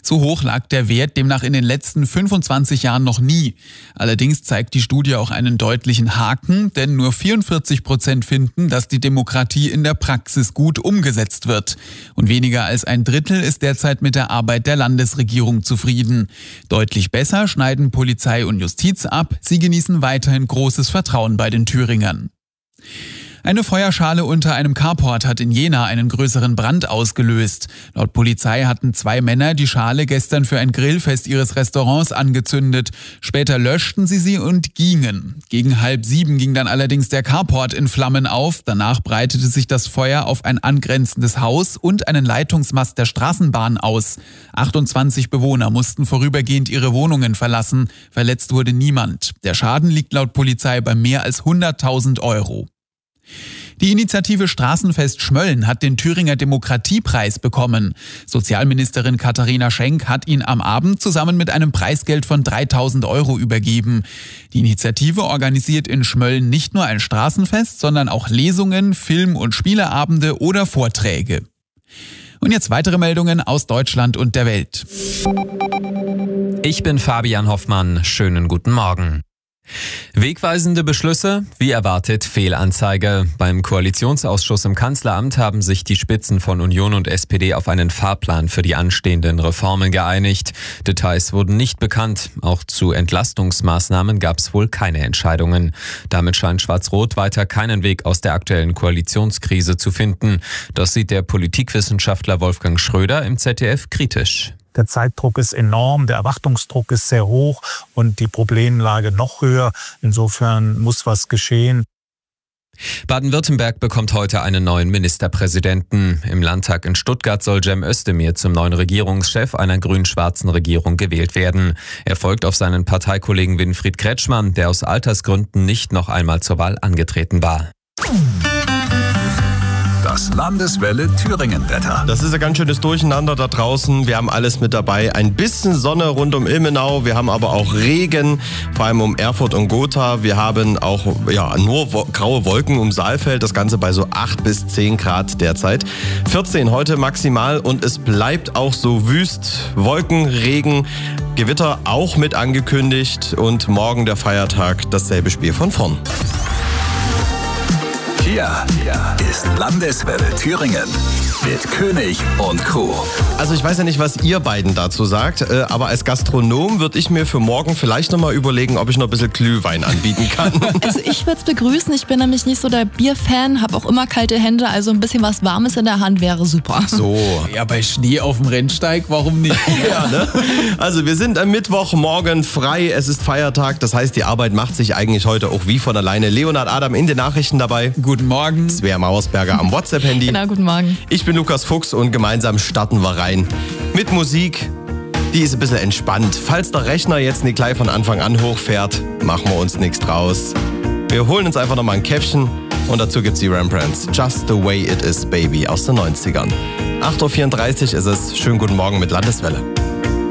So hoch lag der Wert demnach in den letzten 25 Jahren noch nie. Allerdings zeigt die Studie auch einen deutlichen Haken, denn nur 44% finden, dass die Demokratie in der Praxis gut umgesetzt wird. Und weniger als ein Drittel ist derzeit mit der Arbeit der Landesregierung zufrieden. Deutlich besser schneiden Polizei und Justiz ab. Sie genießen weiterhin großes Vertrauen bei den Thüringern. Eine Feuerschale unter einem Carport hat in Jena einen größeren Brand ausgelöst. Laut Polizei hatten 2 Männer die Schale gestern für ein Grillfest ihres Restaurants angezündet. Später löschten sie und gingen. Gegen 6:30 ging dann allerdings der Carport in Flammen auf. Danach breitete sich das Feuer auf ein angrenzendes Haus und einen Leitungsmast der Straßenbahn aus. 28 Bewohner mussten vorübergehend ihre Wohnungen verlassen. Verletzt wurde niemand. Der Schaden liegt laut Polizei bei mehr als 100.000 Euro. Die Initiative Straßenfest Schmölln hat den Thüringer Demokratiepreis bekommen. Sozialministerin Katharina Schenk hat ihn am Abend zusammen mit einem Preisgeld von 3.000 Euro übergeben. Die Initiative organisiert in Schmölln nicht nur ein Straßenfest, sondern auch Lesungen, Film- und Spieleabende oder Vorträge. Und jetzt weitere Meldungen aus Deutschland und der Welt. Ich bin Fabian Hoffmann. Schönen guten Morgen. Wegweisende Beschlüsse, wie erwartet Fehlanzeige. Beim Koalitionsausschuss im Kanzleramt haben sich die Spitzen von Union und SPD auf einen Fahrplan für die anstehenden Reformen geeinigt. Details wurden nicht bekannt. Auch zu Entlastungsmaßnahmen gab es wohl keine Entscheidungen. Damit scheint Schwarz-Rot weiter keinen Weg aus der aktuellen Koalitionskrise zu finden. Das sieht der Politikwissenschaftler Wolfgang Schröder im ZDF kritisch. Der Zeitdruck ist enorm, der Erwartungsdruck ist sehr hoch und die Problemlage noch höher. Insofern muss was geschehen. Baden-Württemberg bekommt heute einen neuen Ministerpräsidenten. Im Landtag in Stuttgart soll Cem Özdemir zum neuen Regierungschef einer grün-schwarzen Regierung gewählt werden. Er folgt auf seinen Parteikollegen Winfried Kretschmann, der aus Altersgründen nicht noch einmal zur Wahl angetreten war. Das Landeswelle Thüringen-Wetter. Das ist ein ganz schönes Durcheinander da draußen. Wir haben alles mit dabei. Ein bisschen Sonne rund um Ilmenau. Wir haben aber auch Regen, vor allem um Erfurt und Gotha. Wir haben auch nur graue Wolken um Saalfeld. Das Ganze bei so 8 bis 10 Grad derzeit. 14 heute maximal und es bleibt auch so wüst. Wolken, Regen, Gewitter auch mit angekündigt. Und morgen der Feiertag, dasselbe Spiel von vorn. Hier ist Landeswelle Thüringen mit König und Kuh. Also ich weiß ja nicht, was ihr beiden dazu sagt, aber als Gastronom würde ich mir für morgen vielleicht nochmal überlegen, ob ich noch ein bisschen Glühwein anbieten kann. Also ich würde es begrüßen, ich bin nämlich nicht so der Bierfan, habe auch immer kalte Hände, also ein bisschen was Warmes in der Hand wäre super. So. Ja, bei Schnee auf dem Rennsteig, warum nicht? Ja, ne? Also wir sind am Mittwochmorgen frei, es ist Feiertag, das heißt die Arbeit macht sich eigentlich heute auch wie von alleine. Leonhard Adam in den Nachrichten dabei. Guten Morgen. Svea Mauersberger am WhatsApp-Handy. Genau, guten Morgen. Ich bin Lukas Fuchs und gemeinsam starten wir rein. Mit Musik, die ist ein bisschen entspannt. Falls der Rechner jetzt nicht gleich von Anfang an hochfährt, machen wir uns nichts draus. Wir holen uns einfach nochmal ein Käffchen und dazu gibt's die Rembrandts. Just the way it is, baby, aus den 90ern. 8.34 Uhr ist es. Schönen guten Morgen mit Landeswelle.